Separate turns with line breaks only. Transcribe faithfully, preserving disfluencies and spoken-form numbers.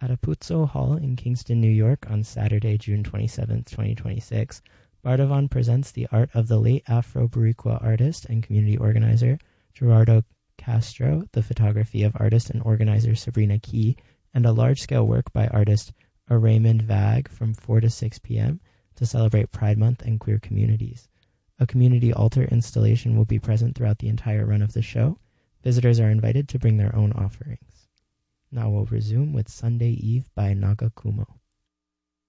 At Apuzzo Hall in Kingston, New York on Saturday, June twenty-seventh, twenty twenty-six, Bardavon presents the art of the late Afro-Boricua artist and community organizer Gerardo Castro, the photography of artist and organizer Sabrina Key, and a large-scale work by artist Raymond Vag from four to six p.m. to celebrate Pride Month and queer communities. A community altar installation will be present throughout the entire run of the show. Visitors are invited to bring their own offerings. Now we'll resume with Sunday Eve by Naga Kumo.